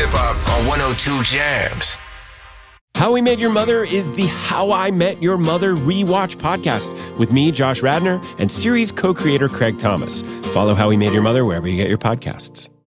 hip hop on 102 Jams. How We Met Your Mother is the How I Met Your Mother Rewatch podcast with me, Josh Radnor, and series co-creator Craig Thomas. Follow How We Met Your Mother wherever you get your podcasts.